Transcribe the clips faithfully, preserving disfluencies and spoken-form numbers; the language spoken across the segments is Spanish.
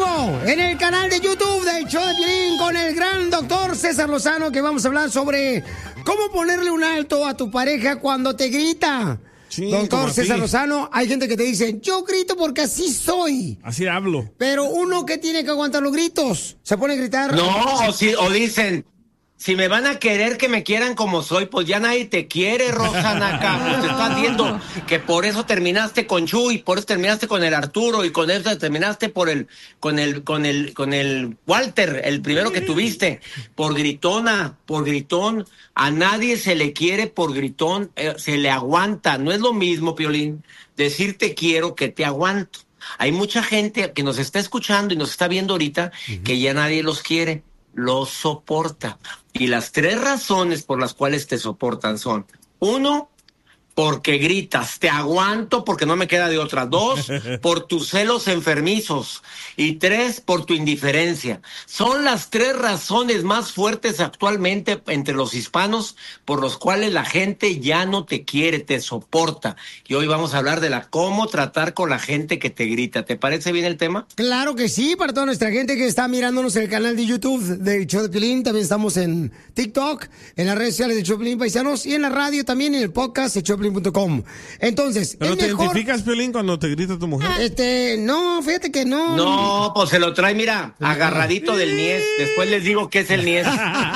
vivo en el canal de YouTube del Show de Piolín con el gran doctor César Lozano, que vamos a hablar sobre cómo ponerle un alto a tu pareja cuando te grita. Sí, doctor César Lozano, hay gente que te dice, yo grito porque así soy. Así hablo. Pero uno que tiene que aguantar los gritos, se pone a gritar. No, o, si, o dicen, si me van a querer que me quieran como soy, pues ya nadie te quiere, Rosana. Pues te estás viendo que por eso terminaste con Chuy, por eso terminaste con el Arturo y con eso terminaste por el, con el, con el, con el Walter, el primero que tuviste, por gritona, por gritón. A nadie se le quiere por gritón, eh, se le aguanta. No es lo mismo, Piolín, decir te quiero que te aguanto. Hay mucha gente que nos está escuchando y nos está viendo ahorita uh-huh. que ya nadie los quiere, los soporta. Y las tres razones por las cuales te soportan son, uno, porque gritas, te aguanto porque no me queda de otra. Dos, por tus celos enfermizos. Y tres, por tu indiferencia. Son las tres razones más fuertes actualmente entre los hispanos por los cuales la gente ya no te quiere, te soporta. Y hoy vamos a hablar de la cómo tratar con la gente que te grita. ¿Te parece bien el tema? Claro que sí, para toda nuestra gente que está mirándonos en el canal de YouTube del Show de Piolín. También estamos en TikTok, en las redes sociales de Show de Piolín Paisanos y en la radio también, en el podcast de Show de Piolín punto com. Entonces, ¿pero te mejor... identificas, Piolín, cuando te grita tu mujer? Este, no, fíjate que no. No, pues se lo trae, mira, agarradito del Nies. Después les digo qué es el Nies.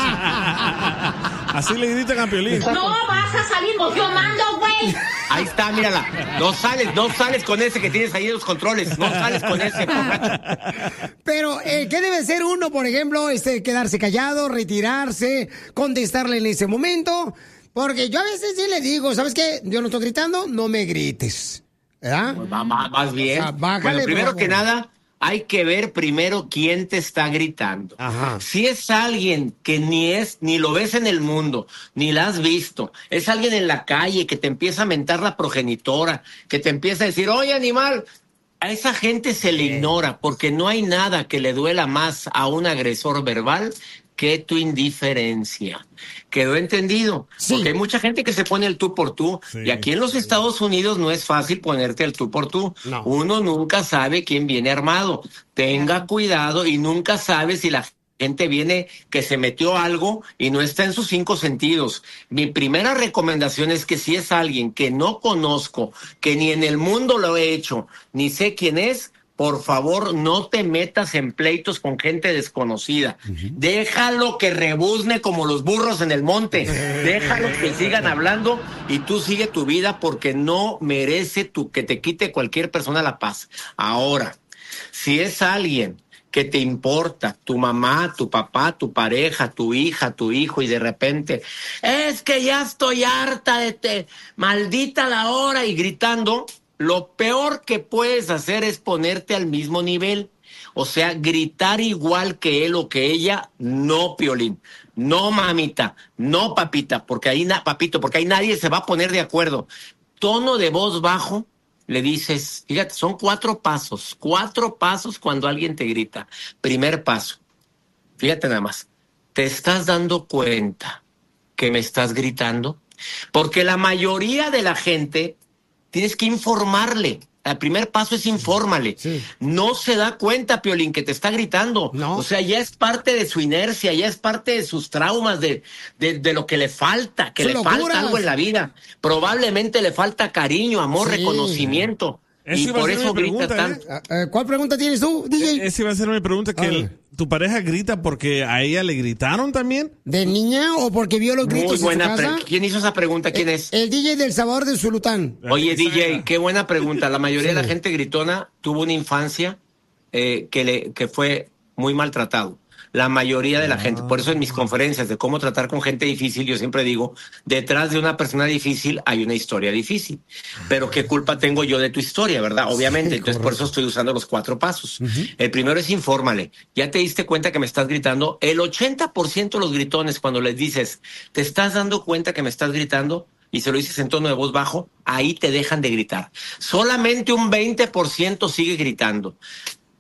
Así le gritan a Piolín. No vas a salir, pues yo mando, güey. Ahí está, mírala. No sales, no sales con ese que tienes ahí en los controles. No sales con ese, borracho. Pero, eh, ¿qué debe ser uno, por ejemplo? Este, quedarse callado, retirarse, contestarle en ese momento. Porque yo a veces sí le digo, ¿sabes qué? Yo no estoy gritando, no me grites. ¿Verdad? Pues va, va, vas bien. O sea, bájale, bueno, primero por que nada, hay que ver primero quién te está gritando. Ajá. Si es alguien que ni es, ni lo ves en el mundo, ni la has visto, es alguien en la calle que te empieza a mentar la progenitora, que te empieza a decir, oye, animal, a esa gente se le ignora, porque no hay nada que le duela más a un agresor verbal que tu indiferencia. ¿Quedó entendido? Sí. Porque hay mucha gente que se pone el tú por tú. Sí, y aquí en los Estados Unidos no es fácil ponerte el tú por tú. No. Uno nunca sabe quién viene armado. Tenga cuidado y nunca sabe si la gente viene que se metió algo y no está en sus cinco sentidos. Mi primera recomendación es que si es alguien que no conozco, que ni en el mundo lo he hecho, ni sé quién es, por favor, no te metas en pleitos con gente desconocida. Uh-huh. Déjalo que rebuzne como los burros en el monte. Déjalo que sigan hablando y tú sigue tu vida porque no merece tu, que te quite cualquier persona la paz. Ahora, si es alguien que te importa, tu mamá, tu papá, tu pareja, tu hija, tu hijo, y de repente, es que ya estoy harta de te, maldita la hora, y gritando, lo peor que puedes hacer es ponerte al mismo nivel. O sea, gritar igual que él o que ella, no, Piolín. No, mamita, no, papita, porque ahí, na- papito, porque ahí nadie se va a poner de acuerdo. Tono de voz bajo, le dices, fíjate, son cuatro pasos, cuatro pasos cuando alguien te grita. Primer paso, fíjate nada más, ¿te estás dando cuenta que me estás gritando? Porque la mayoría de la gente tienes que informarle. El primer paso es infórmale. Sí. No se da cuenta, Piolín, que te está gritando. No. O sea, ya es parte de su inercia, ya es parte de sus traumas, de, de, de lo que le falta, que le locuras. Falta algo en la vida. Probablemente le falta cariño, amor, sí. reconocimiento. Eso y por eso grita pregunta, tanto. ¿eh? ¿Cuál pregunta tienes tú, D J? Esa iba a ser mi pregunta, que el, tu pareja grita porque a ella le gritaron también. ¿De niña o porque vio los gritos? Muy buena en su casa? Pre- ¿Quién hizo esa pregunta? ¿Quién el, es? El D J del Sabor de Zulután. Oye, D J, qué buena pregunta. La mayoría sí. de la gente gritona tuvo una infancia eh, que, le, que fue muy maltratado. La mayoría de la ah. gente. Por eso en mis conferencias de cómo tratar con gente difícil, yo siempre digo, detrás de una persona difícil hay una historia difícil. Pero ¿qué culpa tengo yo de tu historia, verdad? Obviamente. Sí, entonces, por eso estoy usando los cuatro pasos. Uh-huh. El primero es infórmale. Ya te diste cuenta que me estás gritando. El ochenta por ciento de los gritones, cuando les dices, ¿te estás dando cuenta que me estás gritando? Y se lo dices en tono de voz bajo, ahí te dejan de gritar. Solamente un veinte por ciento sigue gritando.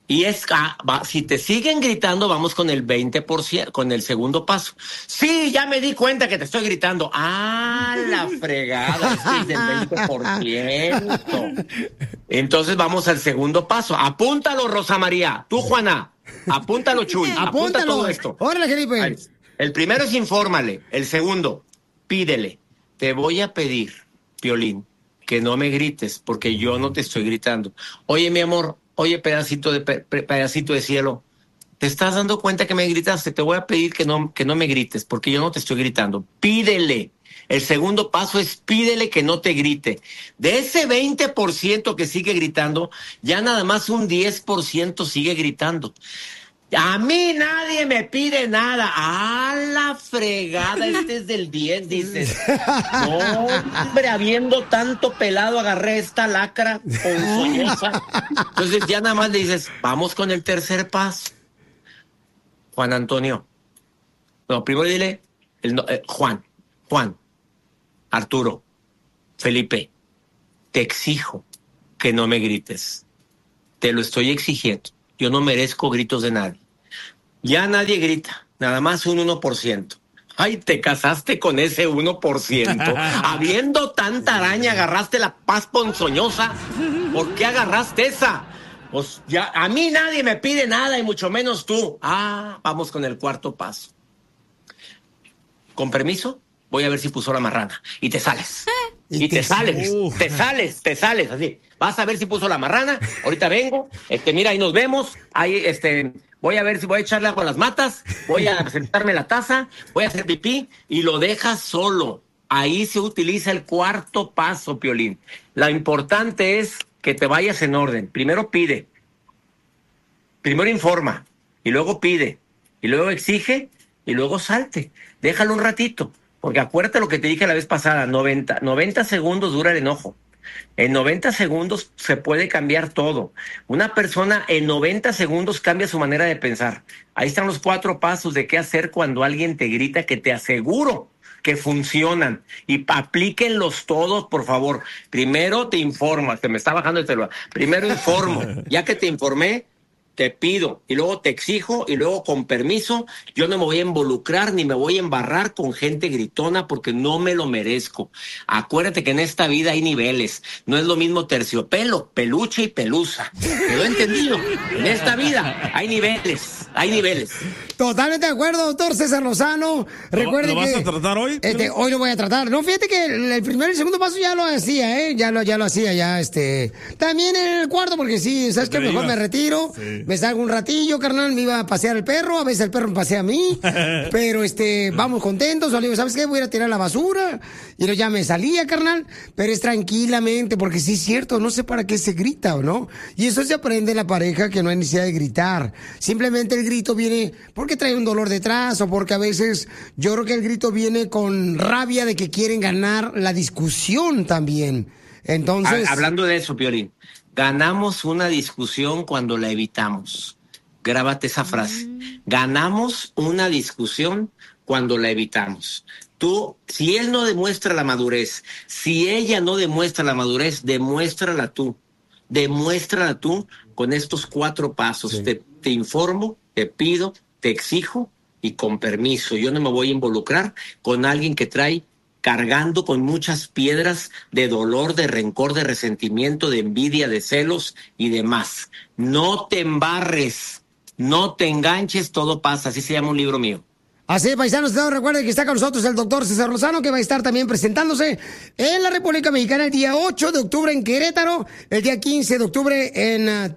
Y es, ah, va, si te siguen gritando, vamos con el veinte por ciento, con el segundo paso. Sí, ya me di cuenta que te estoy gritando. Ah, la fregada, este es del veinte por ciento. Entonces vamos al segundo paso. Apúntalo, Rosa María. Tú, Juana. Apúntalo, Chuy. Apúntalo. Apunta todo esto. Órale, Felipe. El primero es infórmale. El segundo, pídele. Te voy a pedir, Piolín, que no me grites, porque yo no te estoy gritando. Oye, mi amor, oye, pedacito de pe- pedacito de cielo, ¿te estás dando cuenta que me gritaste? Te voy a pedir que no, que no me grites, porque yo no te estoy gritando. Pídele. El segundo paso es pídele que no te grite. De ese veinte por ciento que sigue gritando, ya nada más un diez por ciento sigue gritando. A mí nadie me pide nada. ¡Ah, la fregada! Este es del diez, dices. No, hombre, habiendo tanto pelado, agarré esta lacra ponzoñosa. Entonces ya nada más le dices, vamos con el tercer paso. Juan Antonio. No, primero dile, el, no, eh, Juan, Juan, Arturo, Felipe, te exijo que no me grites. Te lo estoy exigiendo. Yo no merezco gritos de nadie. Ya nadie grita, nada más un uno por ciento. Ay, te casaste con ese uno por ciento. Habiendo tanta araña, agarraste la paz ponzoñosa. ¿Por qué agarraste esa? Pues ya, a mí nadie me pide nada y mucho menos tú. Ah, vamos con el cuarto paso. Con permiso, voy a ver si puso la marrana. Y te sales. Y, y te, te sales, uh. te sales, te sales, así. Vas a ver si puso la marrana. Ahorita vengo. Este, mira, ahí nos vemos. Ahí, este, voy a ver si voy a echarle agua a las matas. Voy a sentarme la taza. Voy a hacer pipí. Y lo dejas solo. Ahí se utiliza el cuarto paso, Piolín. Lo importante es que te vayas en orden. Primero pide. Primero informa. Y luego pide. Y luego exige. Y luego salte. Déjalo un ratito. Porque acuérdate lo que te dije la vez pasada, noventa, noventa segundos dura el enojo. En noventa segundos se puede cambiar todo. Una persona en noventa segundos cambia su manera de pensar. Ahí están los cuatro pasos de qué hacer cuando alguien te grita, que te aseguro que funcionan. Y aplíquenlos todos, por favor. Primero te informas, te me está bajando el celular. Primero informo. Ya que te informé, te pido, y luego te exijo, y luego con permiso, yo no me voy a involucrar ni me voy a embarrar con gente gritona porque no me lo merezco. Acuérdate que en esta vida hay niveles, no es lo mismo terciopelo, peluche y pelusa. ¿Quedó entendido? En esta vida hay niveles, hay niveles. Totalmente de acuerdo, doctor César Lozano. Recuerde ¿Lo vas que, a tratar hoy? Este, hoy lo voy a tratar. No, fíjate que el, el primer y el segundo paso ya lo hacía, ¿eh? Ya lo, ya lo hacía, ya, este... También en el cuarto, porque sí, ¿sabes qué? Mejor me retiro, sí. Me salgo un ratillo, carnal, me iba a pasear el perro, a veces el perro me pasea a mí, pero, este, vamos contentos, o le digo, ¿sabes qué? Voy a ir a tirar la basura, y luego ya me salía, carnal, pero es tranquilamente, porque sí es cierto, no sé para qué se grita, ¿o no? Y eso se aprende en la pareja, que no hay necesidad de gritar. Simplemente el grito viene porque trae un dolor detrás, o porque a veces yo creo que el grito viene con rabia de que quieren ganar la discusión también. Entonces... Hablando de eso, Piolín, ganamos una discusión cuando la evitamos. Grábate esa frase. Ganamos una discusión cuando la evitamos. Tú, si él no demuestra la madurez, si ella no demuestra la madurez, demuéstrala tú. Demuéstrala tú con estos cuatro pasos. Sí. Te, te informo, te pido, te exijo y con permiso. Yo no me voy a involucrar con alguien que trae cargando con muchas piedras de dolor, de rencor, de resentimiento, de envidia, de celos y demás. No te embarres, no te enganches, todo pasa. Así se llama un libro mío. Así, paisanos, recuerden que está con nosotros el doctor César Lozano, que va a estar también presentándose en la República Mexicana el día ocho de octubre en Querétaro, el día quince de octubre en uh,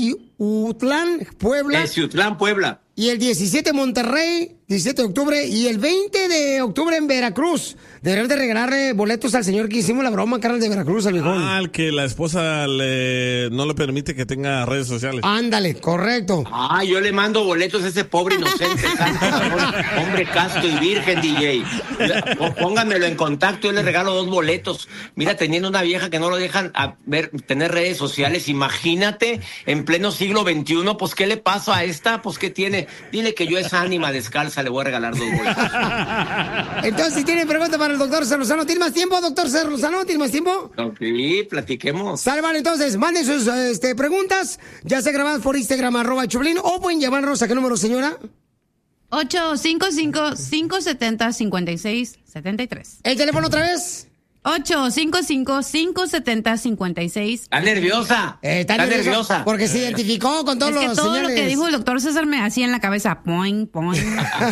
Teciutlán, Puebla. Teciutlán, Puebla. Y el diecisiete en Monterrey, diecisiete de octubre, y el veinte de octubre en Veracruz. Deberían de regalarle boletos al señor que hicimos la broma, Carlos, de Veracruz, al viejón. Ah, el que la esposa le, no le permite que tenga redes sociales. Ándale, correcto. Ah, yo le mando boletos a ese pobre inocente, santo, hombre casto y virgen, D J. Pónganmelo en contacto, yo le regalo dos boletos. Mira, teniendo una vieja que no lo dejan a ver, tener redes sociales, imagínate, en pleno siglo veintiuno, pues, ¿qué le pasa a esta? Pues, ¿qué tiene? Dile que yo esa ánima descalza le voy a regalar dos boletos. Entonces, si tienen preguntas para el doctor César Lozano, ¿tiene más tiempo, doctor César Lozano? ¿Tiene más tiempo? Sí, platiquemos. Sale, vale, entonces, manden sus este, preguntas, ya sea grabadas por Instagram, arroba Choplin, o pueden llamarnos a qué número, señora. ocho cinco cinco, cinco siete cero, cinco seis siete tres. ¿El teléfono otra vez? ocho cinco cinco, cinco siete cero, cinco seis. Está nerviosa. Eh, está, está nerviosa, nerviosa. Porque se identificó con todos es que los todo señales. lo que dijo el doctor César me hacía en la cabeza. Poing, poing.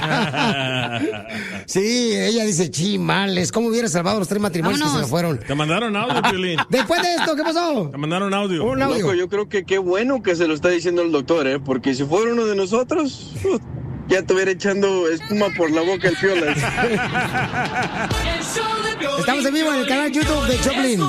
Sí, ella dice, chimales, ¿cómo hubiera salvado los tres matrimonios Vámonos. que se me fueron? Te mandaron audio, Piolín. Después de esto, ¿qué pasó? Te mandaron audio. Un audio. Loco, yo creo que qué bueno que se lo está diciendo el doctor, ¿eh? Porque si fuera uno de nosotros, uh, ya estuviera echando espuma por la boca el Piolas. Estamos en vivo en el canal YouTube de Choplin.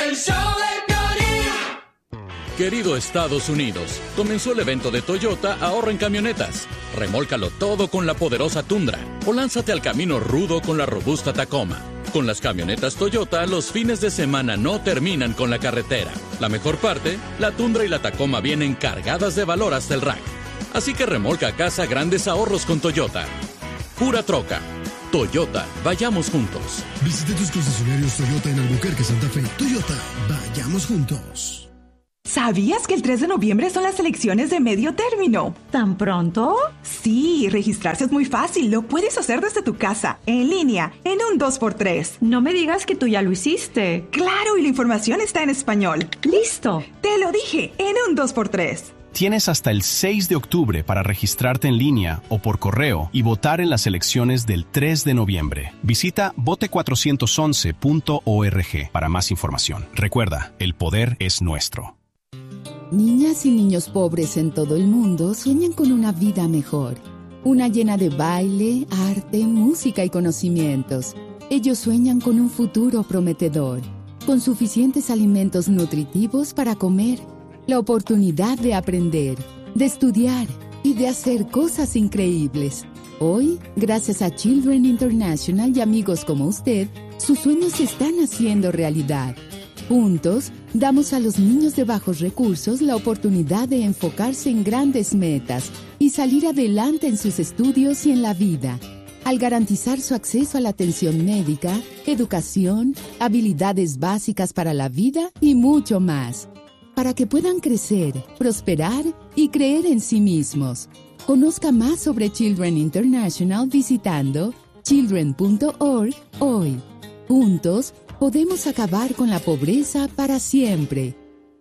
Querido Estados Unidos, comenzó el evento de Toyota Ahorra en Camionetas. Remólcalo todo con la poderosa Tundra o lánzate al camino rudo con la robusta Tacoma. Con las camionetas Toyota, los fines de semana no terminan con la carretera. La mejor parte, la Tundra y la Tacoma vienen cargadas de valor hasta el rack. Así que remolca a casa grandes ahorros con Toyota. Pura troca. Toyota, vayamos juntos. Visite tus concesionarios Toyota en Albuquerque, Santa Fe. Toyota, vayamos juntos. ¿Sabías que el tres de noviembre son las elecciones de medio término? ¿Tan pronto? Sí, registrarse es muy fácil. Lo puedes hacer desde tu casa, en línea, en un dos por tres. No me digas que tú ya lo hiciste. Claro, y la información está en español. ¡Listo! Te lo dije, en un dos por tres. Tienes hasta el seis de octubre para registrarte en línea o por correo y votar en las elecciones del tres de noviembre. Visita vote cuatrocientos once punto org para más información. Recuerda, el poder es nuestro. Niñas y niños pobres en todo el mundo sueñan con una vida mejor. Una llena de baile, arte, música y conocimientos. Ellos sueñan con un futuro prometedor, con suficientes alimentos nutritivos para comer, la oportunidad de aprender, de estudiar y de hacer cosas increíbles. Hoy, gracias a Children International y amigos como usted, sus sueños se están haciendo realidad. Juntos, damos a los niños de bajos recursos la oportunidad de enfocarse en grandes metas y salir adelante en sus estudios y en la vida, al garantizar su acceso a la atención médica, educación, habilidades básicas para la vida y mucho más, para que puedan crecer, prosperar y creer en sí mismos. Conozca más sobre Children International visitando children punto org hoy. Juntos, podemos acabar con la pobreza para siempre.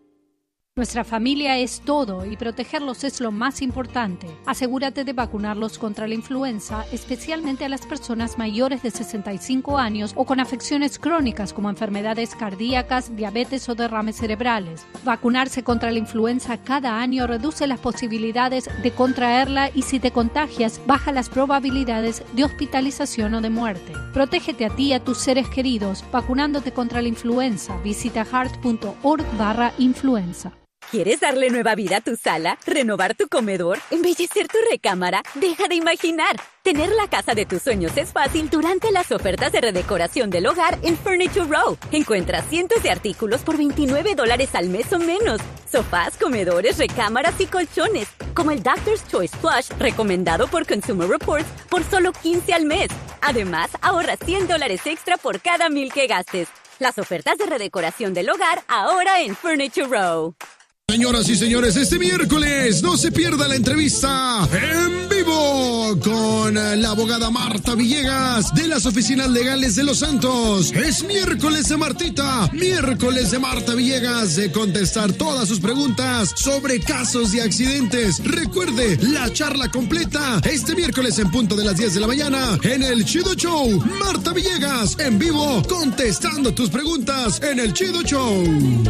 Nuestra familia es todo y protegerlos es lo más importante. Asegúrate de vacunarlos contra la influenza, especialmente a las personas mayores de sesenta y cinco años o con afecciones crónicas como enfermedades cardíacas, diabetes o derrames cerebrales. Vacunarse contra la influenza cada año reduce las posibilidades de contraerla y si te contagias, baja las probabilidades de hospitalización o de muerte. Protégete a ti y a tus seres queridos vacunándote contra la influenza. Visita heart punto org barra influenza. ¿Quieres darle nueva vida a tu sala? ¿Renovar tu comedor? ¿Embellecer tu recámara? Deja de imaginar. Tener la casa de tus sueños es fácil durante las ofertas de redecoración del hogar en Furniture Row. Encuentra cientos de artículos por veintinueve dólares al mes o menos. Sofás, comedores, recámaras y colchones. Como el Doctor's Choice Plush, recomendado por Consumer Reports, por solo quince al mes. Además, ahorra cien dólares extra por cada mil que gastes. Las ofertas de redecoración del hogar ahora en Furniture Row. Señoras y señores, este miércoles no se pierda la entrevista en vivo con la abogada Marta Villegas de las Oficinas Legales de Los Santos. Es miércoles de Martita, miércoles de Marta Villegas de contestar todas sus preguntas sobre casos de accidentes. Recuerde, la charla completa este miércoles en punto de las diez de la mañana en el Chido Show. Marta Villegas en vivo contestando tus preguntas en el Chido Show.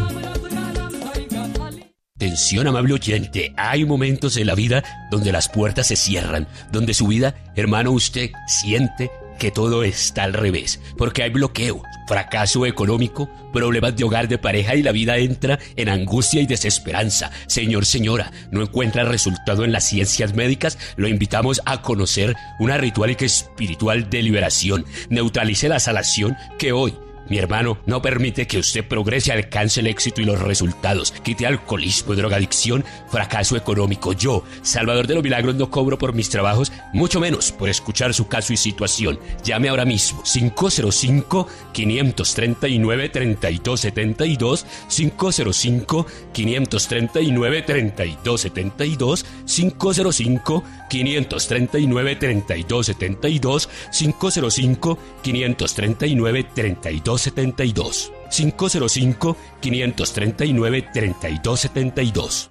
Atención, amable oyente, hay momentos en la vida donde las puertas se cierran, donde su vida, hermano, usted siente que todo está al revés, porque hay bloqueo, fracaso económico, problemas de hogar, de pareja y la vida entra en angustia y desesperanza. Señor, señora, ¿no encuentra resultado en las ciencias médicas? Lo invitamos a conocer una ritual y espiritual de liberación. Neutralice la salación que hoy Mi hermano no permite que usted progrese, alcance el éxito y los resultados. Quite alcoholismo y drogadicción, fracaso económico. Yo, Salvador de los Milagros, no cobro por mis trabajos, mucho menos por escuchar su caso y situación. Llame ahora mismo. cinco cero cinco, cinco tres nueve, tres dos siete dos, cinco cero cinco, cinco tres nueve, tres dos siete dos, cinco cero cinco, cinco tres nueve, tres dos siete dos, cinco cero cinco, cinco tres nueve, tres dos siete dos, cinco cero cinco, cinco tres nueve, tres dos siete dos.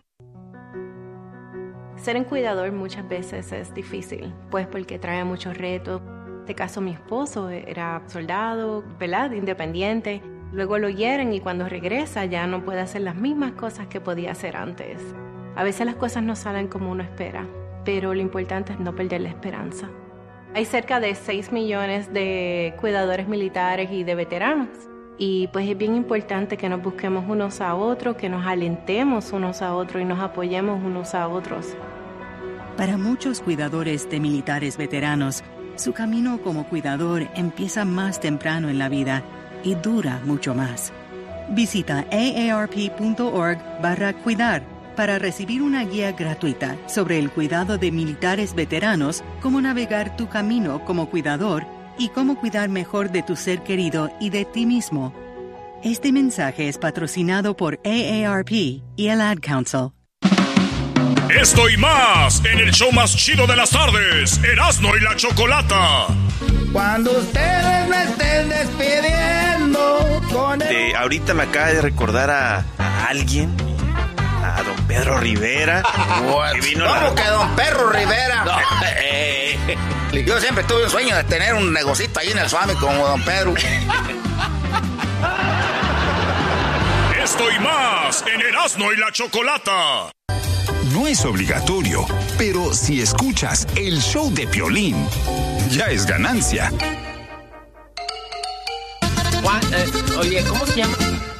Ser un cuidador muchas veces es difícil, pues porque trae muchos retos. En este caso mi esposo era soldado, ¿verdad? Independiente. Luego lo hieren y cuando regresa ya no puede hacer las mismas cosas que podía hacer antes. A veces las cosas no salen como uno espera, pero lo importante es no perder la esperanza. Hay cerca de seis millones de cuidadores militares y de veteranos. Y pues es bien importante que nos busquemos unos a otros, que nos alentemos unos a otros y nos apoyemos unos a otros. Para muchos cuidadores de militares veteranos, su camino como cuidador empieza más temprano en la vida y dura mucho más. Visita aarp.org barra cuidar para recibir una guía gratuita sobre el cuidado de militares veteranos, cómo navegar tu camino como cuidador y cómo cuidar mejor de tu ser querido y de ti mismo. Este mensaje es patrocinado por A A R P y el Ad Council. Esto y más en el show más chido de las tardes, Erasmo y la Chocolata. Cuando ustedes me estén despidiendo con el... De, ahorita me acaba de recordar a, a alguien, a don Pedro Rivera. Que vino ¿Cómo la... que don Pedro Rivera? No, eh, yo siempre tuve un sueño de tener un negocito ahí en el Swami como don Pedro. Esto y más en Erasmo y la Chocolata. No es obligatorio, pero si escuchas el show de Piolín, ya es ganancia. Juan, eh, oye, ¿cómo se llama?